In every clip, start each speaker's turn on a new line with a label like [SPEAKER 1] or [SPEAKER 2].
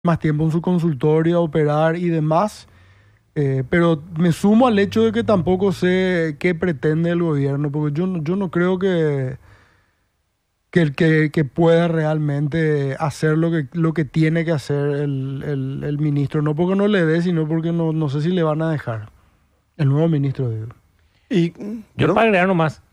[SPEAKER 1] más tiempo en su consultorio, a operar y demás. Pero me sumo al hecho de que tampoco sé qué pretende el gobierno, porque yo no creo que pueda realmente hacer lo que tiene que hacer el ministro. No porque no le dé, sino porque no sé si le van a dejar. El nuevo ministro, digo.
[SPEAKER 2] Y
[SPEAKER 3] Yo para agregar nomás,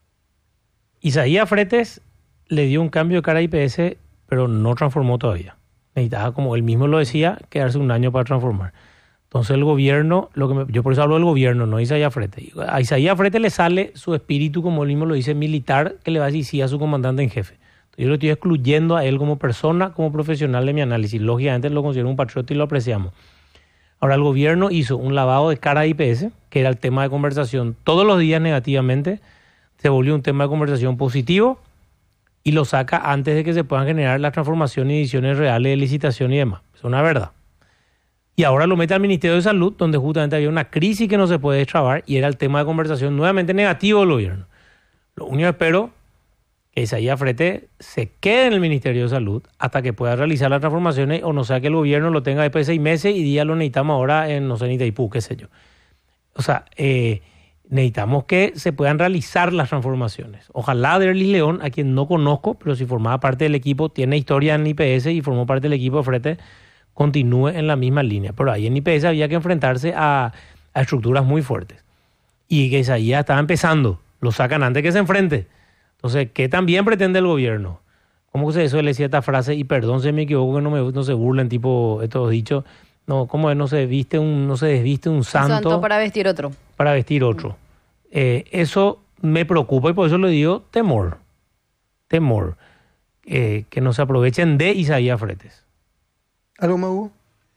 [SPEAKER 3] Isaías Fretes le dio un cambio de cara a IPS, pero no transformó todavía. Necesitaba, como él mismo lo decía, quedarse un año para transformar. Entonces el gobierno, yo por eso hablo del gobierno, no Isaías Fretes. A Isaías Fretes le sale su espíritu, como él mismo lo dice, militar, que le va a decir sí a su comandante en jefe. Entonces, yo lo estoy excluyendo a él como persona, como profesional de mi análisis. Lógicamente lo considero un patriota y lo apreciamos. Ahora, el gobierno hizo un lavado de cara a IPS, que era el tema de conversación todos los días negativamente, se volvió un tema de conversación positivo y lo saca antes de que se puedan generar las transformaciones y ediciones reales de licitación y demás. Es una verdad. Y ahora lo mete al Ministerio de Salud, donde justamente había una crisis que no se puede destrabar y era el tema de conversación nuevamente negativo del gobierno. Lo único que espero que Isaías Fretes se quede en el Ministerio de Salud hasta que pueda realizar las transformaciones, o no sea que el gobierno lo tenga después de 6 meses y diga lo necesitamos ahora en, no sé, en Itaipú, qué sé yo. O sea, necesitamos que se puedan realizar las transformaciones. Ojalá Derlis León, a quien no conozco, pero si formaba parte del equipo, tiene historia en IPS y formó parte del equipo de Fretes, continúe en la misma línea. Pero ahí en IPS había que enfrentarse a estructuras muy fuertes. Y que Isaías estaba empezando, lo sacan antes que se enfrente. Entonces, ¿qué también pretende el gobierno? ¿Cómo se suele decir esta frase? Y perdón si me equivoco, que no se burlen, tipo estos dichos. No, ¿cómo es? No se desviste un santo.
[SPEAKER 4] Un santo para vestir otro.
[SPEAKER 3] Para vestir otro. Eso me preocupa y por eso le digo temor. Temor. Que no se aprovechen de Isaías Fretes.
[SPEAKER 2] ¿Algo más, Hugo?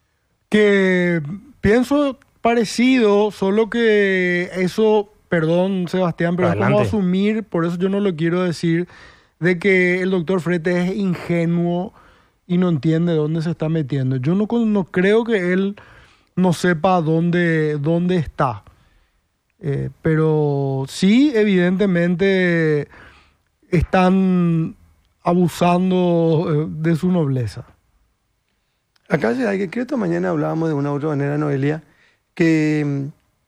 [SPEAKER 1] Que pienso parecido, solo que eso, perdón Sebastián, pero
[SPEAKER 3] Adelante.
[SPEAKER 1] es como asumir, por eso yo no lo quiero decir, de que el doctor Fretes es ingenuo y no entiende dónde se está metiendo. Yo no creo que él no sepa dónde está. Pero sí, evidentemente, están abusando de su nobleza.
[SPEAKER 2] Acá hay que creo que esta mañana hablábamos de una u otra manera, Noelia, que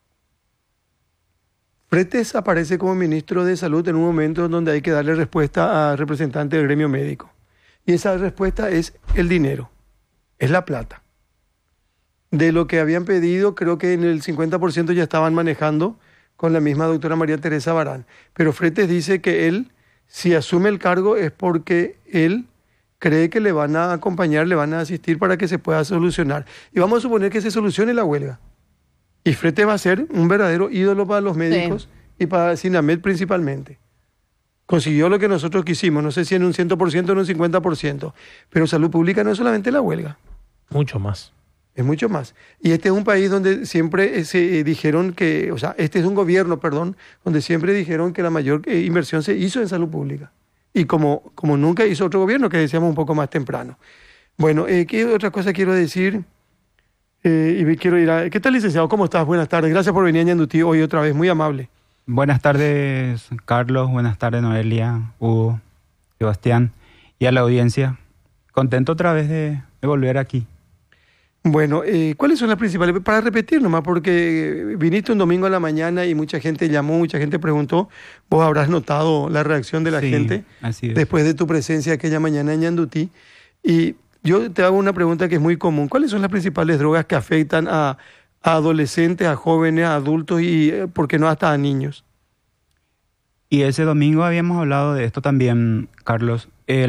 [SPEAKER 2] Fretes aparece como ministro de Salud en un momento donde hay que darle respuesta a representantes del gremio médico. Y esa respuesta es el dinero, es la plata. De lo que habían pedido, creo que en el 50% ya estaban manejando con la misma doctora María Teresa Barán. Pero Fretes dice que él, si asume el cargo, es porque él cree que le van a acompañar, le van a asistir para que se pueda solucionar. Y vamos a suponer que se solucione la huelga. Y Fretes va a ser un verdadero ídolo para los médicos y para Sinamed principalmente. Consiguió lo que nosotros quisimos, no sé si en un 100% o en un 50%. Pero salud pública no es solamente la huelga.
[SPEAKER 3] Mucho más.
[SPEAKER 2] Es mucho más. Y este es un país donde siempre se dijeron que, o sea, este es un gobierno, perdón, donde siempre dijeron que la mayor inversión se hizo en salud pública. Y como nunca hizo otro gobierno, que decíamos un poco más temprano. Bueno, ¿qué otra cosa quiero decir? Y quiero ir a... ¿Qué tal, licenciado? ¿Cómo estás? Buenas tardes. Gracias por venir a Ñandutí hoy otra vez. Muy amable.
[SPEAKER 5] Buenas tardes, Carlos. Buenas tardes, Noelia, Hugo, Sebastián y a la audiencia. Contento otra vez de volver aquí.
[SPEAKER 2] Bueno, ¿cuáles son las principales? Para repetir nomás, porque viniste un domingo a la mañana y mucha gente llamó, mucha gente preguntó. Vos habrás notado la reacción de la gente
[SPEAKER 5] así es.
[SPEAKER 2] Después de tu presencia aquella mañana en Ñandutí. Y yo te hago una pregunta que es muy común. ¿Cuáles son las principales drogas que afectan a adolescentes, a jóvenes, a adultos y, ¿por qué no, hasta a niños?
[SPEAKER 5] Y ese domingo habíamos hablado de esto también, Carlos.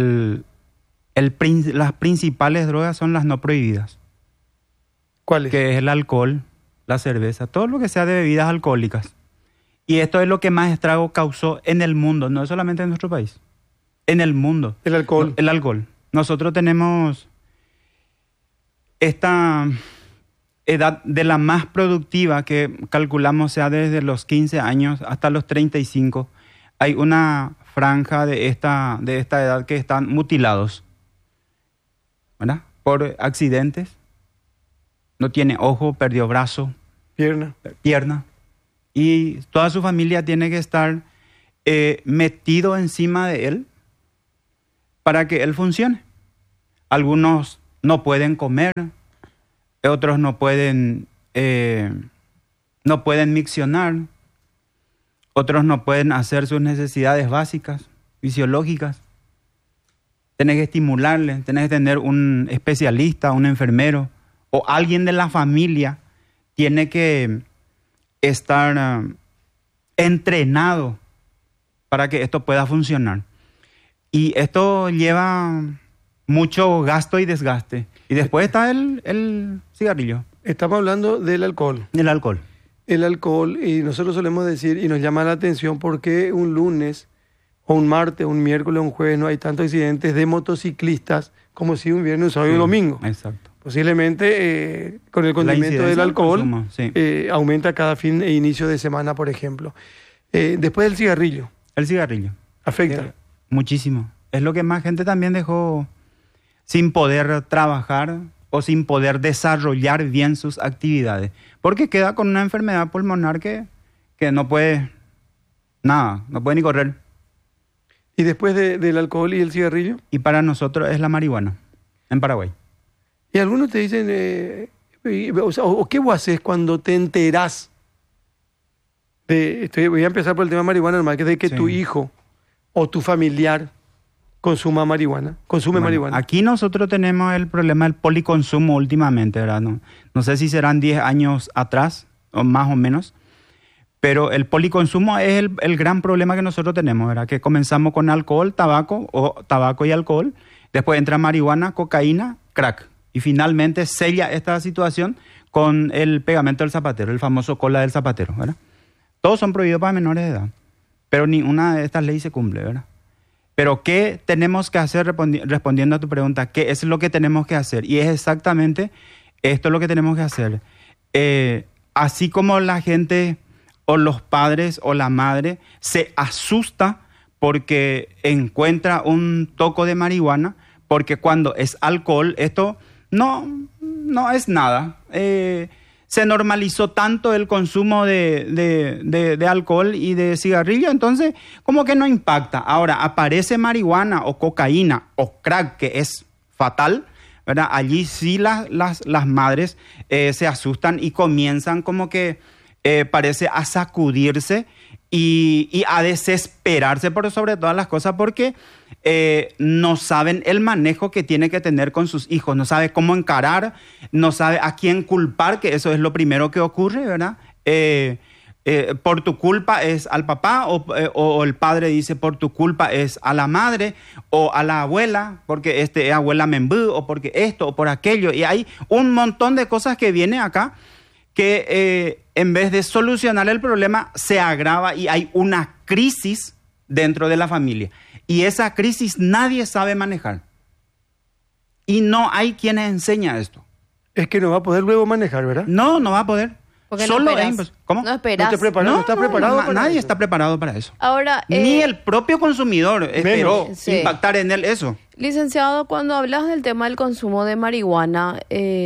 [SPEAKER 5] Las principales drogas son las no prohibidas.
[SPEAKER 2] ¿Cuáles?
[SPEAKER 5] Que es el alcohol, la cerveza, todo lo que sea de bebidas alcohólicas. Y esto es lo que más estrago causó en el mundo, no solamente en nuestro país, en el mundo.
[SPEAKER 2] El alcohol.
[SPEAKER 5] El alcohol. Nosotros tenemos esta edad de la más productiva que calculamos sea desde los 15 años hasta los 35. Hay una franja de esta edad que están mutilados, ¿verdad? Por accidentes. No tiene ojo, perdió brazo, pierna. Y toda su familia tiene que estar metido encima de él para que él funcione. Algunos no pueden comer, otros no pueden miccionar, otros no pueden hacer sus necesidades básicas, fisiológicas. Tenés que estimularle, tenés que tener un especialista, un enfermero o alguien de la familia tiene que estar entrenado para que esto pueda funcionar. Y esto lleva mucho gasto y desgaste. Y después está el cigarrillo.
[SPEAKER 2] Estamos hablando del alcohol.
[SPEAKER 5] El alcohol.
[SPEAKER 2] El alcohol, y nosotros solemos decir, y nos llama la atención, porque un lunes, o un martes, un miércoles, un jueves, no hay tantos accidentes de motociclistas como si un viernes, un sábado y un domingo.
[SPEAKER 5] Exacto.
[SPEAKER 2] Posiblemente con el condimento del alcohol
[SPEAKER 5] consumo, sí.
[SPEAKER 2] Aumenta cada fin e inicio de semana, por ejemplo. Después del cigarrillo.
[SPEAKER 5] El cigarrillo.
[SPEAKER 2] Afecta.
[SPEAKER 5] Muchísimo. Es lo que más gente también dejó sin poder trabajar o sin poder desarrollar bien sus actividades. Porque queda con una enfermedad pulmonar que no puede nada, no puede ni correr.
[SPEAKER 2] ¿Y después del alcohol y el cigarrillo?
[SPEAKER 5] Y para nosotros es la marihuana, en Paraguay.
[SPEAKER 2] Y algunos te dicen, o ¿qué vos haces cuando te enterás? Voy a empezar por el tema de marihuana normal, que es de que tu hijo o tu familiar consume marihuana.
[SPEAKER 5] Aquí nosotros tenemos el problema del policonsumo últimamente, ¿verdad? No sé si serán 10 años atrás, o más o menos, pero el policonsumo es el gran problema que nosotros tenemos, ¿verdad? Que comenzamos con alcohol, tabaco y alcohol, después entra marihuana, cocaína, crack, y finalmente sella esta situación con el pegamento del zapatero, el famoso cola del zapatero, ¿verdad? Todos son prohibidos para menores de edad, pero ni una de estas leyes se cumple, ¿verdad? Pero ¿qué tenemos que hacer respondiendo a tu pregunta? ¿Qué es lo que tenemos que hacer? Y es exactamente esto lo que tenemos que hacer. Así como la gente o los padres o la madre se asusta porque encuentra un toco de marihuana, porque cuando es alcohol, esto no es nada. Se normalizó tanto el consumo de alcohol y de cigarrillo, entonces como que no impacta. Ahora, aparece marihuana o cocaína o crack, que es fatal, ¿verdad? Allí sí las madres se asustan y comienzan como que parece a sacudirse y a desesperarse por sobre todas las cosas porque no saben el manejo que tiene que tener con sus hijos, no sabe cómo encarar, no sabe a quién culpar, que eso es lo primero que ocurre, ¿verdad? Por tu culpa es al papá o el padre dice por tu culpa es a la madre o a la abuela, porque es abuela membú o porque esto o por aquello. Y hay un montón de cosas que vienen acá que en vez de solucionar el problema se agrava y hay una crisis dentro de la familia. Y esa crisis nadie sabe manejar. Y no hay quien enseña esto.
[SPEAKER 2] Es que no va a poder luego manejar, ¿verdad?
[SPEAKER 5] No va a poder.
[SPEAKER 4] Porque
[SPEAKER 5] Solo
[SPEAKER 4] no esperas.
[SPEAKER 5] ¿Cómo?
[SPEAKER 4] No esperas.
[SPEAKER 2] ¿No estás preparado? Para
[SPEAKER 5] Nadie
[SPEAKER 2] eso?
[SPEAKER 5] está preparado para eso.
[SPEAKER 4] Ahora,
[SPEAKER 5] Ni el propio consumidor esperó
[SPEAKER 4] Sí.
[SPEAKER 5] impactar en él eso.
[SPEAKER 4] licenciado, cuando hablas del tema del consumo de marihuana,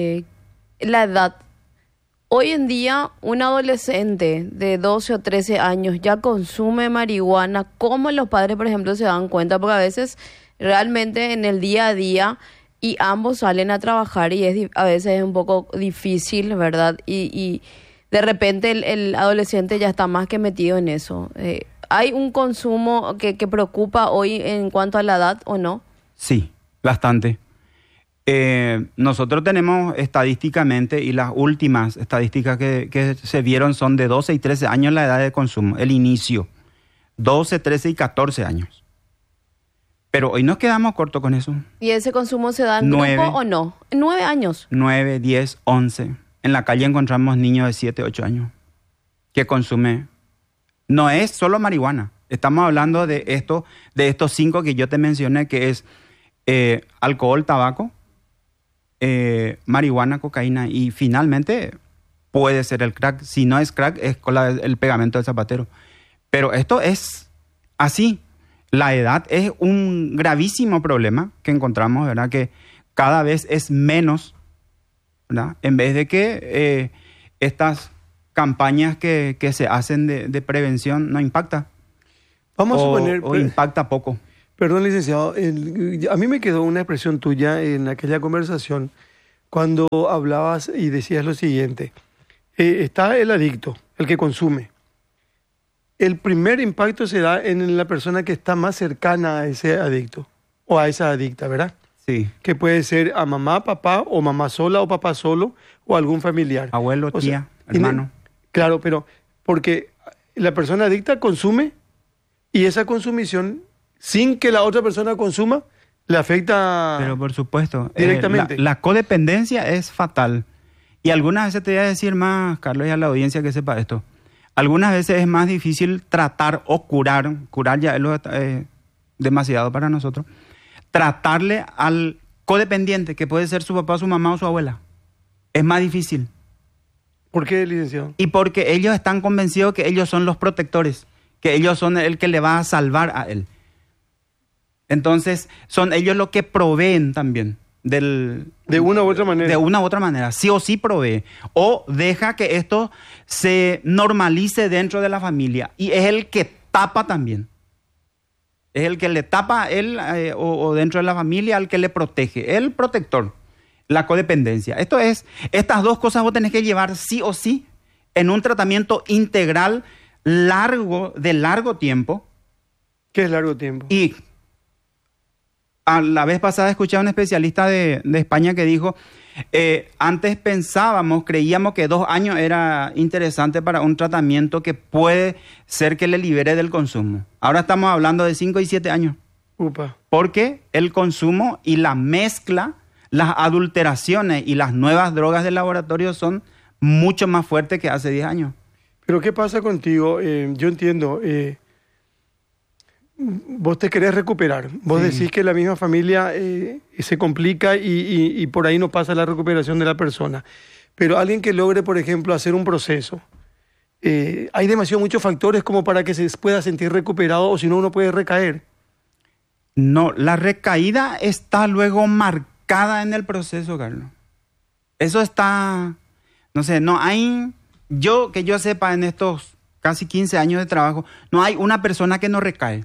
[SPEAKER 4] la edad, hoy en día un adolescente de 12 o 13 años ya consume marihuana. ¿Cómo los padres, por ejemplo, se dan cuenta? Porque a veces realmente en el día a día y ambos salen a trabajar y a veces es un poco difícil, ¿verdad? Y de repente el adolescente ya está más que metido en eso. ¿Hay un consumo que preocupa hoy en cuanto a la edad o no?
[SPEAKER 5] Sí, bastante. Nosotros tenemos estadísticamente, y las últimas estadísticas que se vieron son de 12 y 13 años la edad de consumo, el inicio. 12, 13 y 14 años. Pero hoy nos quedamos cortos con eso.
[SPEAKER 4] ¿Y ese consumo se da en grupo o no? 9 años.
[SPEAKER 5] 9, 10, 11. En la calle encontramos niños de 7, 8 años que consumen. No es solo marihuana. Estamos hablando de estos 5 que yo te mencioné, que es alcohol, tabaco, marihuana, cocaína y finalmente puede ser el crack. Si no es crack, es con el pegamento del zapatero. Pero esto es así. La edad es un gravísimo problema que encontramos, ¿verdad? Que cada vez es menos, ¿verdad? En vez de que estas campañas que se hacen de prevención no impacta.
[SPEAKER 2] Vamos a suponer,
[SPEAKER 5] o impacta poco.
[SPEAKER 2] Perdón, licenciado, a mí me quedó una expresión tuya en aquella conversación cuando hablabas y decías lo siguiente. Está el adicto, el que consume. El primer impacto se da en la persona que está más cercana a ese adicto o a esa adicta, ¿verdad?
[SPEAKER 5] Sí.
[SPEAKER 2] Que puede ser a mamá, papá, o mamá sola o papá solo, o algún familiar.
[SPEAKER 5] Abuelo,
[SPEAKER 2] O sea,
[SPEAKER 5] tía, hermano.
[SPEAKER 2] Claro, pero porque la persona adicta consume y esa consumición, sin que la otra persona consuma, le afecta
[SPEAKER 5] Pero por supuesto,
[SPEAKER 2] directamente.
[SPEAKER 5] la codependencia es fatal. Y algunas veces te voy a decir más, Carlos, y a la audiencia que sepa esto. Algunas veces es más difícil tratar o curar ya es demasiado para nosotros, tratarle al codependiente, que puede ser su papá, su mamá o su abuela. Es más difícil.
[SPEAKER 2] ¿Por qué, licenciado?
[SPEAKER 5] Y porque ellos están convencidos que ellos son los protectores, que ellos son el que le va a salvar a él. Entonces, son ellos los que proveen también
[SPEAKER 2] de una u otra manera.
[SPEAKER 5] De una u otra manera, sí o sí provee. O deja que esto se normalice dentro de la familia. Y es el que tapa también. Es el que le tapa a él o dentro de la familia al que le protege. El protector. La codependencia. Estas dos cosas vos tenés que llevar sí o sí en un tratamiento integral de largo tiempo.
[SPEAKER 2] ¿Qué es largo tiempo?
[SPEAKER 5] Y a la vez pasada escuché a un especialista de España que dijo, antes creíamos que 2 años era interesante para un tratamiento que puede ser que le libere del consumo. Ahora estamos hablando de 5 y 7 años.
[SPEAKER 2] Upa.
[SPEAKER 5] Porque el consumo y la mezcla, las adulteraciones y las nuevas drogas del laboratorio son mucho más fuertes que hace 10 años.
[SPEAKER 2] Pero ¿qué pasa contigo? Yo entiendo, vos te querés recuperar. Vos decís que la misma familia se complica y por ahí no pasa la recuperación de la persona. Pero alguien que logre, por ejemplo, hacer un proceso, hay muchos factores como para que se pueda sentir recuperado, o si no, uno puede recaer.
[SPEAKER 5] No, la recaída está luego marcada en el proceso, Carlos. Eso está, no sé, no hay, que yo sepa en estos casi 15 años de trabajo, no hay una persona que no recae.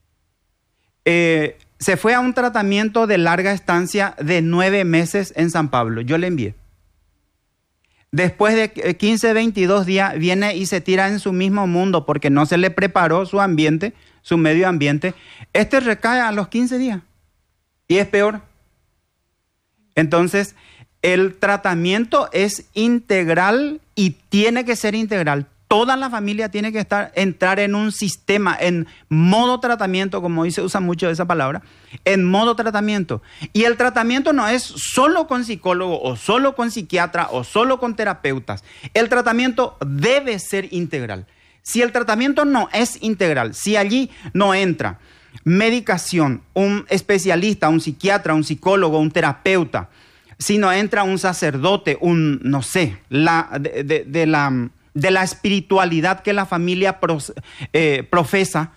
[SPEAKER 5] Se fue a un tratamiento de larga estancia de 9 meses en San Pablo. Yo le envié. Después de 15, 22 días viene y se tira en su mismo mundo porque no se le preparó su ambiente, su medio ambiente. Recae a los 15 días y es peor. Entonces, el tratamiento es integral y tiene que ser integral. Toda la familia tiene que entrar en un sistema, en modo tratamiento, como usa mucho esa palabra, en modo tratamiento. Y el tratamiento no es solo con psicólogo o solo con psiquiatra o solo con terapeutas. El tratamiento debe ser integral. Si el tratamiento no es integral, si allí no entra medicación, un especialista, un psiquiatra, un psicólogo, un terapeuta, si no entra un sacerdote, de la espiritualidad que la familia profesa,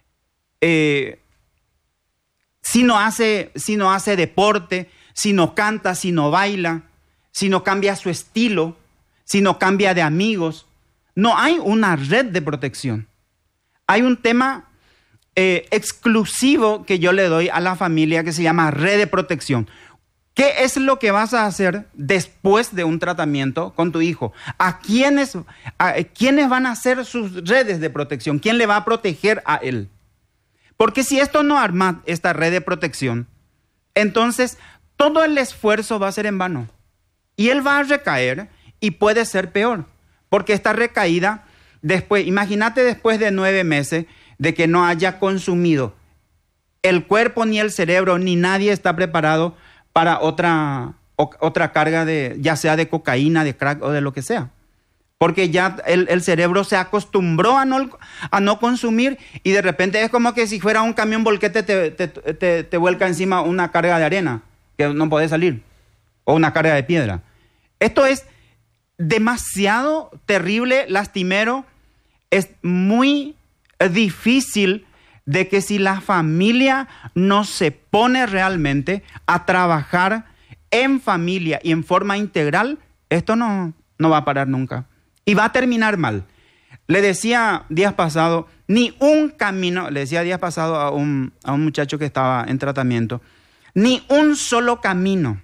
[SPEAKER 5] si no hace deporte, si no canta, si no baila, si no cambia su estilo, si no cambia de amigos, no hay una red de protección. Hay un tema exclusivo que yo le doy a la familia que se llama red de protección. ¿Qué es lo que vas a hacer después de un tratamiento con tu hijo? ¿Quiénes van a ser sus redes de protección? ¿Quién le va a proteger a él? Porque si esto no arma esta red de protección, entonces todo el esfuerzo va a ser en vano. Y él va a recaer y puede ser peor. Porque esta recaída, imagínate después de 9 meses de que no haya consumido, el cuerpo ni el cerebro ni nadie está preparado para otra carga ya sea de cocaína, de crack o de lo que sea. Porque ya el cerebro se acostumbró a no consumir y de repente es como que si fuera un camión volquete te vuelca encima una carga de arena que no podés salir o una carga de piedra. Esto es demasiado terrible, lastimero. Es muy difícil de que si la familia no se pone realmente a trabajar en familia y en forma integral, esto no va a parar nunca. Y va a terminar mal. Le decía días pasados, ni un camino, le decía días pasados a un muchacho que estaba en tratamiento, ni un solo camino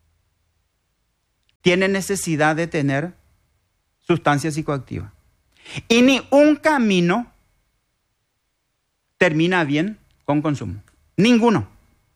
[SPEAKER 5] tiene necesidad de tener sustancias psicoactivas. Y ni un camino termina bien con consumo. Ninguno.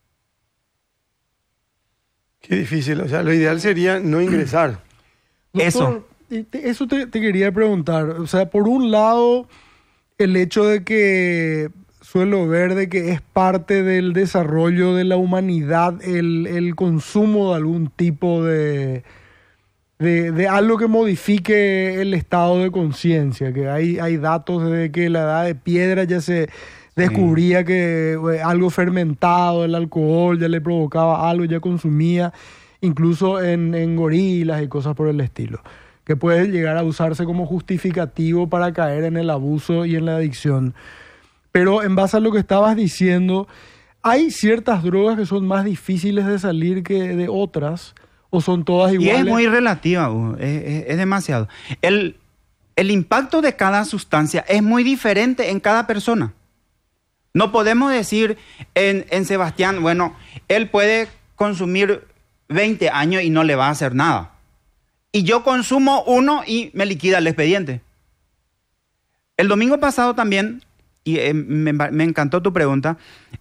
[SPEAKER 2] Qué difícil. O sea, lo ideal sería no ingresar.
[SPEAKER 1] Doctor, eso te quería preguntar. O sea, por un lado, el hecho de que suelo ver de que es parte del desarrollo de la humanidad el consumo de algún tipo de algo que modifique el estado de conciencia, que hay datos de que la edad de piedra ya se descubría que algo fermentado, el alcohol ya le provocaba algo, ya consumía, incluso en gorilas y cosas por el estilo, que puede llegar a usarse como justificativo para caer en el abuso y en la adicción. Pero en base a lo que estabas diciendo, ¿hay ciertas drogas que son más difíciles de salir que de otras? ¿O son todas iguales?
[SPEAKER 5] Y es muy relativa, es demasiado. El impacto de cada sustancia es muy diferente en cada persona. No podemos decir en Sebastián, bueno, él puede consumir 20 años y no le va a hacer nada. Y yo consumo uno y me liquida el expediente. El domingo pasado también, y me encantó tu pregunta,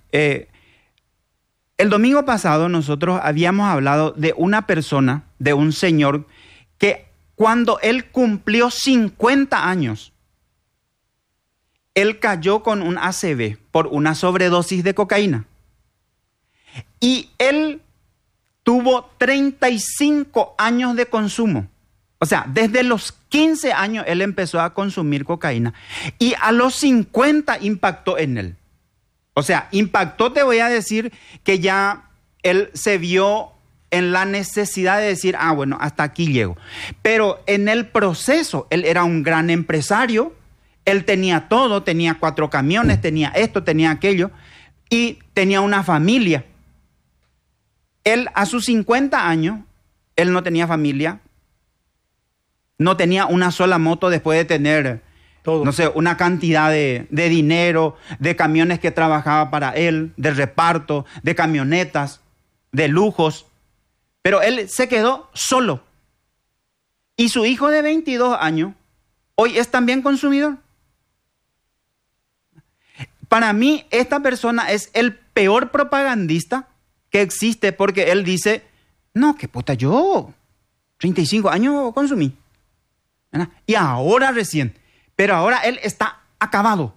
[SPEAKER 5] el domingo pasado nosotros habíamos hablado de una persona, de un señor, que cuando él cumplió 50 años, él cayó con un ACV por una sobredosis de cocaína. Y él tuvo 35 años de consumo. O sea, desde los 15 años él empezó a consumir cocaína. Y a los 50 impactó en él. O sea, impactó, te voy a decir, que ya él se vio en la necesidad de decir, bueno, hasta aquí llego. Pero en el proceso, él era un gran empresario, él tenía todo, tenía 4 camiones, tenía esto, tenía aquello, y tenía una familia. Él a sus 50 años, él no tenía familia, no tenía una sola moto después de tener todo. No sé, una cantidad de dinero, de camiones que trabajaba para él, de reparto, de camionetas, de lujos. Pero él se quedó solo. Y su hijo de 22 años, hoy es también consumidor. Para mí, esta persona es el peor propagandista que existe, porque él dice, no, qué puta, yo 35 años consumí. ¿Verdad? Y ahora recién. Pero ahora él está acabado.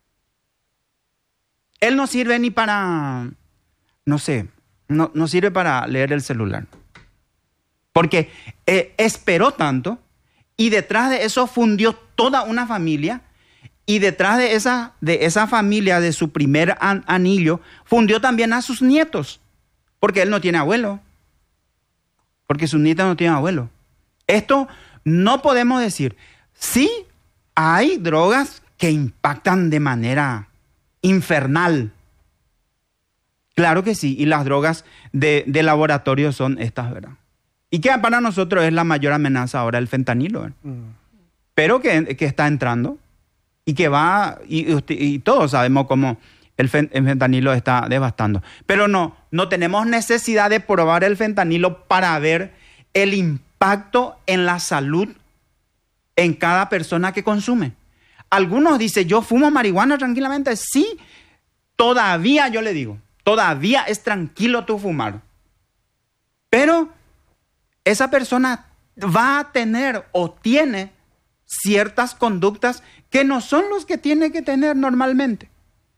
[SPEAKER 5] Él no sirve ni para, no sé, no sirve para leer el celular. Porque esperó tanto y detrás de eso fundió toda una familia y detrás de esa familia, de su primer anillo, fundió también a sus nietos. Porque él no tiene abuelo. Porque sus nietos no tienen abuelo. Esto no podemos decir. Sí, hay drogas que impactan de manera infernal. Claro que sí, y las drogas de laboratorio son estas, ¿verdad? Y que para nosotros es la mayor amenaza ahora el fentanilo, ¿verdad? Pero que está entrando y que va, y todos sabemos cómo el fentanilo está devastando. Pero no tenemos necesidad de probar el fentanilo para ver el impacto en la salud en cada persona que consume. Algunos dicen, yo fumo marihuana tranquilamente. Sí, todavía yo le digo, todavía es tranquilo tú fumar. Pero esa persona va a tener o tiene ciertas conductas que no son los que tiene que tener normalmente.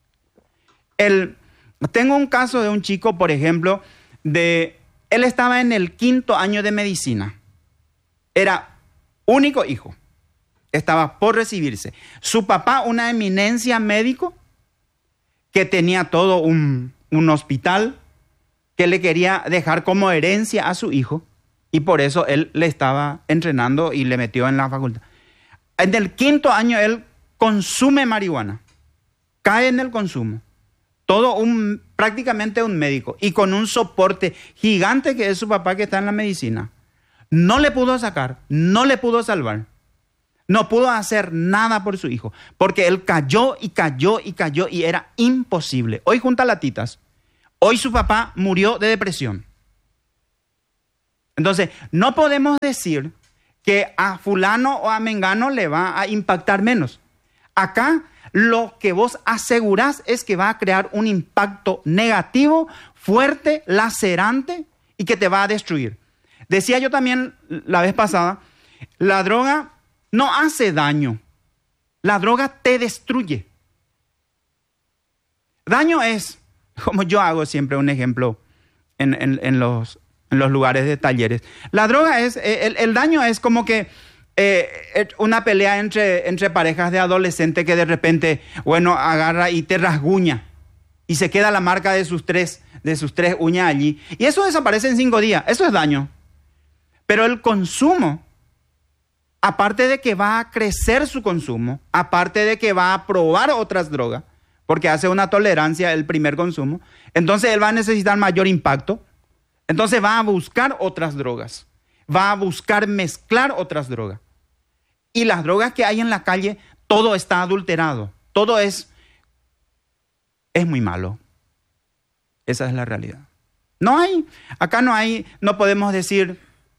[SPEAKER 5] Tengo un caso de un chico, por ejemplo, él estaba en el 5º año de medicina. Era único hijo. Estaba por recibirse. Su papá, una eminencia médico, que tenía todo un hospital, que le quería dejar como herencia a su hijo, y por eso él le estaba entrenando y le metió en la facultad. En el 5º año él consume marihuana, cae en el consumo. Prácticamente un médico, y con un soporte gigante que es su papá, que está en la medicina. No le pudo sacar, no le pudo salvar. No pudo hacer nada por su hijo, porque él cayó y cayó y cayó y era imposible. Hoy junta latitas. Hoy su papá murió de depresión. Entonces, no podemos decir que a fulano o a mengano le va a impactar menos. Acá lo que vos asegurás es que va a crear un impacto negativo, fuerte, lacerante y que te va a destruir. Decía yo también la vez pasada, la droga no hace daño, la droga te destruye. Daño es, como yo hago siempre un ejemplo en los lugares de talleres. La droga es, el daño es como que una pelea entre parejas de adolescentes que de repente, bueno, agarra y te rasguña y se queda la marca de sus tres uñas allí. Y eso desaparece en 5 días. Eso es daño. Pero el consumo, aparte de que va a crecer su consumo, aparte de que va a probar otras drogas, porque hace una tolerancia el primer consumo, entonces él va a necesitar mayor impacto. Entonces va a buscar otras drogas, va a buscar mezclar otras drogas. Y las drogas que hay en la calle, todo está adulterado, todo es muy malo. Esa es la realidad. No podemos decir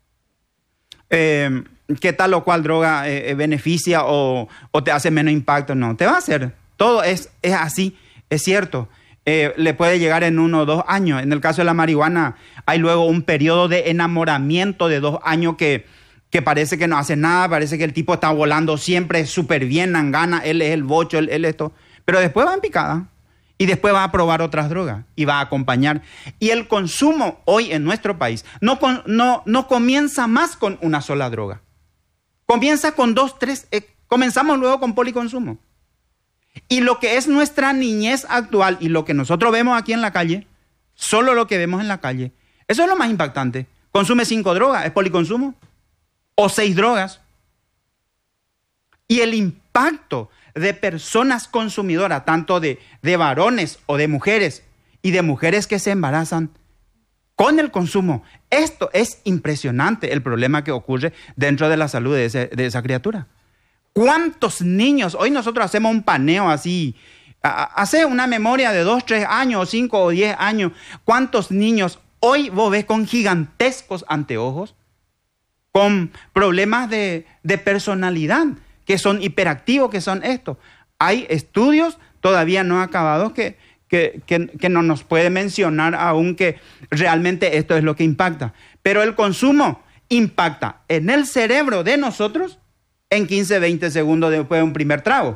[SPEAKER 5] que tal o cual droga beneficia o te hace menos impacto. No, te va a hacer. Todo es así, es cierto. Le puede llegar en 1 o 2 años. En el caso de la marihuana, hay luego un periodo de enamoramiento de 2 años que parece que no hace nada, parece que el tipo está volando siempre súper bien, gana, él es el bocho, él esto. Pero después va en picada y después va a probar otras drogas y va a acompañar. Y el consumo hoy en nuestro país no comienza más con una sola droga. Comienza con 2, 3, comenzamos luego con policonsumo. Y lo que es nuestra niñez actual y lo que nosotros vemos aquí en la calle, solo lo que vemos en la calle, eso es lo más impactante. Consume 5 drogas, es policonsumo, o 6 drogas. Y el impacto de personas consumidoras, tanto de varones o de mujeres, y de mujeres que se embarazan con el consumo, esto es impresionante, el problema que ocurre dentro de la salud de esa criatura. ¿Cuántos niños? Hoy nosotros hacemos un paneo así, hace una memoria de 2, 3 años, 5 o 10 años. ¿Cuántos niños hoy vos ves con gigantescos anteojos, con problemas de personalidad, que son hiperactivos, que son esto? Hay estudios todavía no acabados que no nos puede mencionar aún que realmente esto es lo que impacta. Pero el consumo impacta en el cerebro de nosotros en 15, 20 segundos después de un primer trago.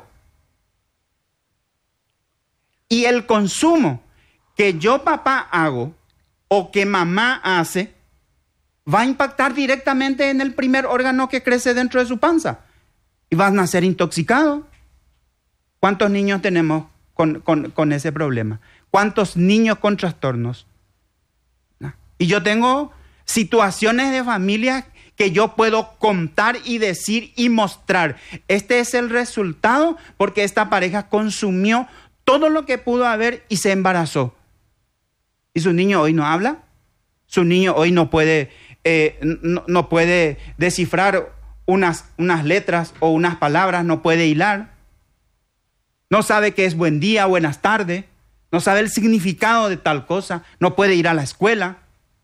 [SPEAKER 5] Y el consumo que yo, papá, hago o que mamá hace va a impactar directamente en el primer órgano que crece dentro de su panza. Y vas a nacer intoxicado. ¿Cuántos niños tenemos con ese problema? ¿Cuántos niños con trastornos? Y yo tengo situaciones de familias que yo puedo contar y decir y mostrar. Este es el resultado porque esta pareja consumió todo lo que pudo haber y se embarazó. Y su niño hoy no habla. Su niño hoy no puede descifrar unas letras o unas palabras, no puede hilar. No sabe qué es buen día, buenas tardes. No sabe el significado de tal cosa. No puede ir a la escuela.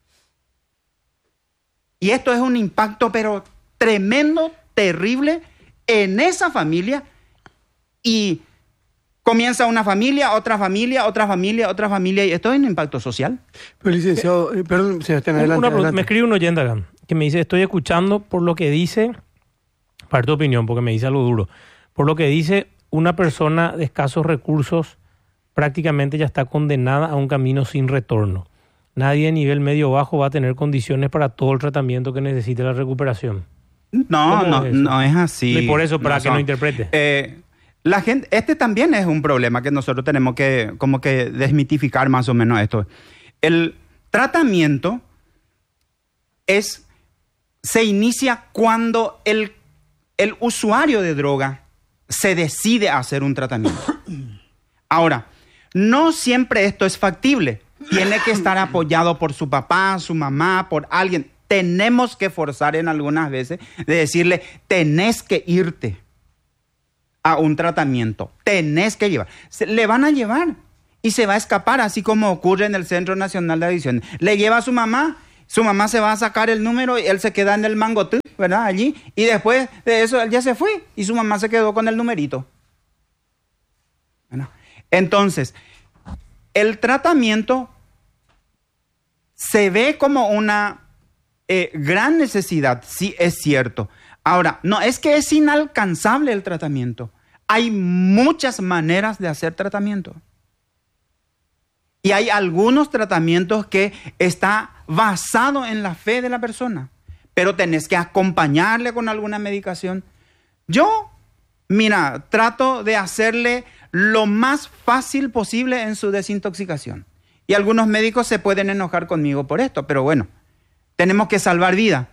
[SPEAKER 5] Y esto es un impacto, pero tremendo, terrible, en esa familia. Y comienza una familia, otra familia, otra familia, otra familia. Y esto es un impacto social.
[SPEAKER 2] Pero licenciado, perdón, se está adelante.
[SPEAKER 3] Me escribe un oyente acá que me dice, estoy escuchando por lo que dice, para tu opinión, porque me dice algo duro, por lo que dice, una persona de escasos recursos prácticamente ya está condenada a un camino sin retorno. Nadie de nivel medio o bajo va a tener condiciones para todo el tratamiento que necesite la recuperación.
[SPEAKER 5] No es así.
[SPEAKER 3] Y por eso, para que no interprete.
[SPEAKER 5] La gente, este también es un problema que nosotros tenemos que como que desmitificar más o menos esto. El tratamiento se inicia cuando el usuario de droga se decide a hacer un tratamiento. Ahora, no siempre esto es factible. Tiene que estar apoyado por su papá, su mamá, por alguien. tenemos que forzar en algunas veces de decirle, tenés que irte a un tratamiento, tenés que llevar. Le van a llevar y se va a escapar, así como ocurre en el Centro Nacional de Adicciones. Le lleva a su mamá se va a sacar el número y él se queda en el mangotú, ¿verdad? Allí, y después de eso él ya se fue y su mamá se quedó con el numerito. ¿Verdad? Entonces, el tratamiento se ve como una gran necesidad, sí es cierto. Ahora, no es que es inalcanzable el tratamiento. Hay muchas maneras de hacer tratamiento. Y hay algunos tratamientos que está basado en la fe de la persona, pero tenés que acompañarle con alguna medicación. Yo, mira, trato de hacerle lo más fácil posible en su desintoxicación. Y algunos médicos se pueden enojar conmigo por esto, pero bueno, tenemos que salvar vida.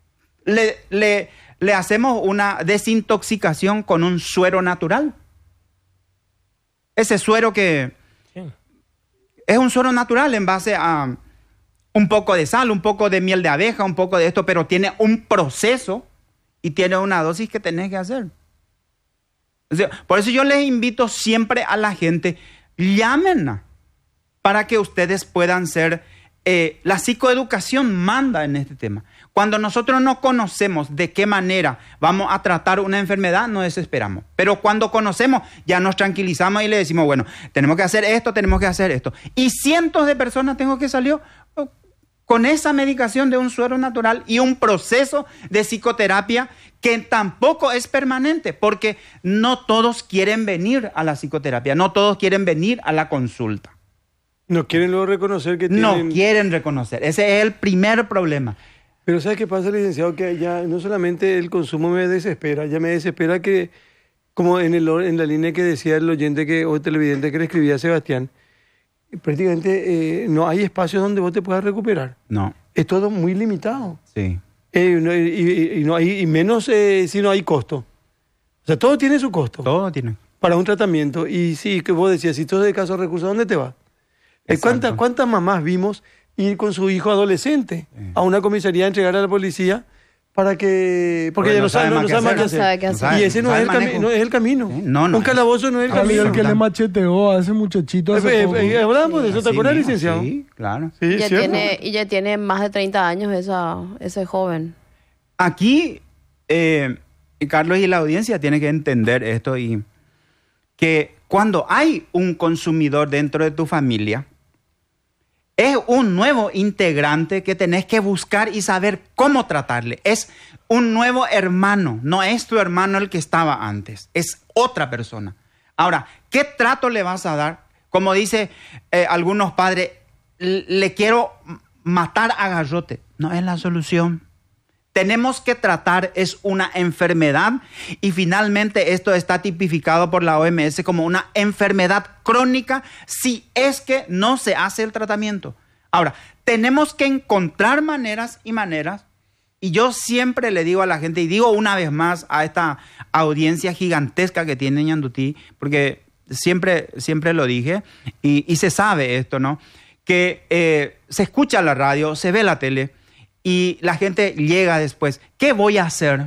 [SPEAKER 5] Le hacemos una desintoxicación con un suero natural. Ese suero que es un suero natural en base a un poco de sal, un poco de miel de abeja, un poco de esto, pero tiene un proceso y tiene una dosis que tenés que hacer. O sea, por eso yo les invito siempre a la gente, llámenla para que ustedes puedan ser, la psicoeducación manda en este tema. Cuando nosotros no conocemos de qué manera vamos a tratar una enfermedad, nos desesperamos. Pero cuando conocemos, ya nos tranquilizamos y le decimos, bueno, tenemos que hacer esto, tenemos que hacer esto. Y cientos de personas tengo que salir con esa medicación de un suero natural y un proceso de psicoterapia que tampoco es permanente, porque no todos quieren venir a la psicoterapia, no todos quieren venir a la consulta.
[SPEAKER 2] No quieren luego reconocer que tienen...
[SPEAKER 5] No quieren reconocer, ese es el primer problema.
[SPEAKER 2] Pero ¿sabes qué pasa, licenciado? Que ya no solamente el consumo me desespera, ya me desespera que, como en la línea que decía el oyente o televidente que le escribía a Sebastián, prácticamente no hay espacios donde vos te puedas recuperar.
[SPEAKER 5] No.
[SPEAKER 2] Es todo muy limitado.
[SPEAKER 5] Sí.
[SPEAKER 2] Y menos si no hay costo. O sea, todo tiene su costo.
[SPEAKER 5] Todo tiene.
[SPEAKER 2] Para un tratamiento. Y sí, que vos decías, si todo es de caso de recursos, ¿dónde te vas? ¿Cuántas mamás vimos ir con su hijo adolescente a una comisaría a entregar a la policía porque ya no sabe más qué hacer? Y ese no es el camino.
[SPEAKER 5] No,
[SPEAKER 2] un calabozo no es el camino.
[SPEAKER 1] El que le macheteó a ese muchachito hace poco.
[SPEAKER 2] Hablamos de eso, ¿te acuerdas, licenciado?
[SPEAKER 5] Sí, claro.
[SPEAKER 2] Sí,
[SPEAKER 4] ya tiene más de 30 años ese joven.
[SPEAKER 5] Aquí, Carlos y la audiencia tienen que entender esto, y que cuando hay un consumidor dentro de tu familia, es un nuevo integrante que tenés que buscar y saber cómo tratarle. Es un nuevo hermano, no es tu hermano el que estaba antes, es otra persona. Ahora, ¿qué trato le vas a dar? Como dice algunos padres, le quiero matar a garrote. No es la solución. Tenemos que tratar, es una enfermedad, y finalmente esto está tipificado por la OMS como una enfermedad crónica si es que no se hace el tratamiento. Ahora, tenemos que encontrar maneras, y yo siempre le digo a la gente, y digo una vez más a esta audiencia gigantesca que tiene Ñandutí, porque siempre lo dije, y se sabe esto, ¿no? Que se escucha la radio, se ve la tele, y la gente llega después, ¿qué voy a hacer?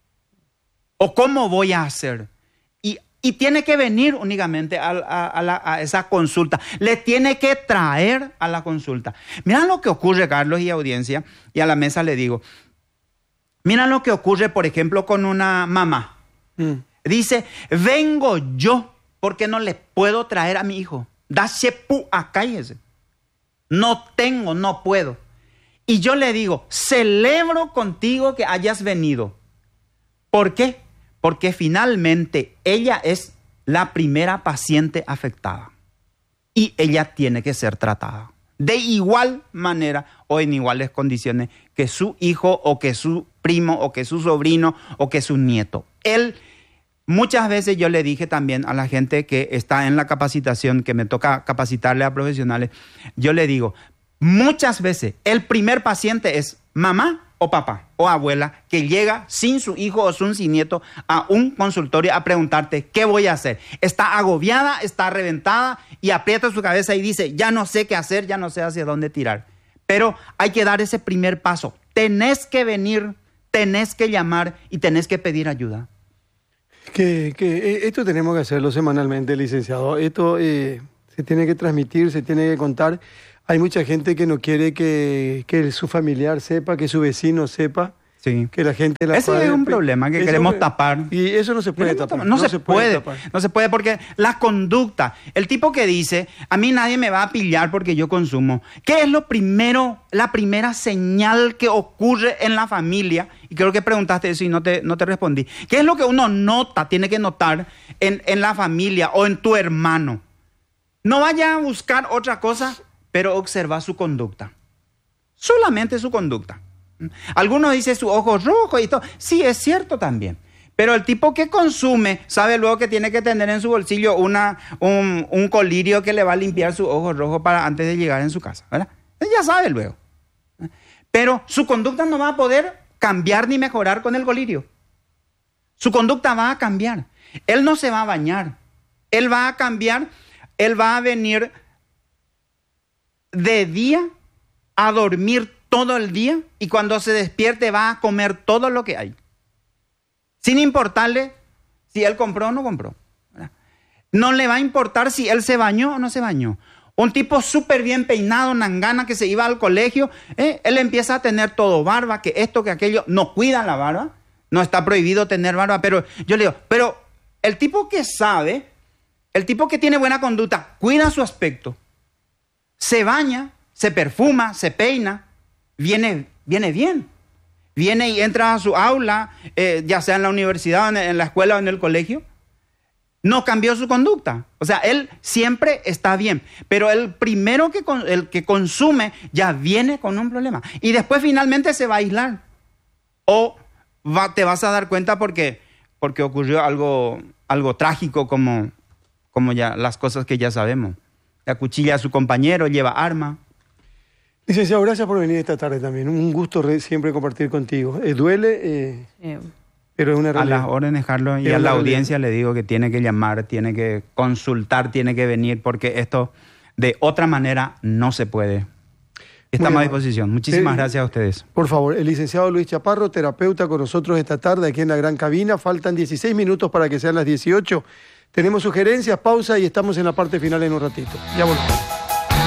[SPEAKER 5] ¿O cómo voy a hacer? Y tiene que venir únicamente a esa consulta. Le tiene que traer a la consulta. Mira lo que ocurre, Carlos y audiencia, y a la mesa le digo. Mira lo que ocurre, por ejemplo, con una mamá. Dice, vengo yo porque no le puedo traer a mi hijo. Dache pu acá y ese. No tengo, no puedo. Y yo le digo, celebro contigo que hayas venido. ¿Por qué? Porque finalmente ella es la primera paciente afectada. Y ella tiene que ser tratada de igual manera o en iguales condiciones que su hijo o que su primo o que su sobrino o que su nieto. Muchas veces yo le dije también a la gente que está en la capacitación, que me toca capacitarle a profesionales, yo le digo, muchas veces el primer paciente es mamá o papá o abuela que llega sin su hijo o sin su nieto a un consultorio a preguntarte ¿qué voy a hacer? Está agobiada, está reventada y aprieta su cabeza y dice ya no sé qué hacer, ya no sé hacia dónde tirar. Pero hay que dar ese primer paso. Tenés que venir, tenés que llamar y tenés que pedir ayuda.
[SPEAKER 2] Esto tenemos que hacerlo semanalmente, licenciado. Esto se tiene que transmitir, se tiene que contar. Hay mucha gente que no quiere que su familiar sepa, que su vecino sepa. Sí. Que la gente
[SPEAKER 5] ese es un problema que queremos tapar.
[SPEAKER 2] Y eso no se puede tapar.
[SPEAKER 5] No se puede porque la conducta, el tipo que dice, a mí nadie me va a pillar porque yo consumo. ¿Qué es la primera señal que ocurre en la familia? Y creo que preguntaste eso y no te respondí. ¿Qué es lo que uno tiene que notar en la familia o en tu hermano? No vaya a buscar otra cosa, pero observa su conducta. Solamente su conducta. Algunos dicen su ojo rojo y todo. Sí, es cierto también. Pero el tipo que consume sabe luego que tiene que tener en su bolsillo un colirio que le va a limpiar su ojo rojo para antes de llegar en su casa, ¿verdad? Él ya sabe luego. Pero su conducta no va a poder cambiar ni mejorar con el colirio. Su conducta va a cambiar. Él no se va a bañar. Él va a cambiar. Él va a venir de día a dormir todo el día y cuando se despierte va a comer todo lo que hay. Sin importarle si él compró o no compró. No le va a importar si él se bañó o no se bañó. Un tipo súper bien peinado, nangana, que se iba al colegio, él empieza a tener todo barba, que esto, que aquello, no cuida la barba. No está prohibido tener barba, pero yo le digo, pero el tipo que sabe, el tipo que tiene buena conducta, cuida su aspecto, se baña, se perfuma, se peina, viene bien. Viene y entra a su aula, ya sea en la universidad, en la escuela o en el colegio. No cambió su conducta. O sea, él siempre está bien. Pero el primero el que consume ya viene con un problema. Y después finalmente se va a aislar. O te vas a dar cuenta porque ocurrió algo trágico como ya las cosas que ya sabemos. Acuchilla a su compañero, lleva arma.
[SPEAKER 2] Licenciado, gracias por venir esta tarde también. Un gusto siempre compartir contigo. Duele, pero es una realidad.
[SPEAKER 5] A las órdenes, Carlos, y a la audiencia le digo que tiene que llamar, tiene que consultar, tiene que venir, porque esto de otra manera no se puede. Estamos a disposición. Muchísimas gracias a ustedes.
[SPEAKER 2] Por favor, el licenciado Luis Chaparro, terapeuta con nosotros esta tarde aquí en la gran cabina. Faltan 16 minutos para que sean las 18. Tenemos sugerencias, pausa y estamos en la parte final en un ratito. Ya volvemos.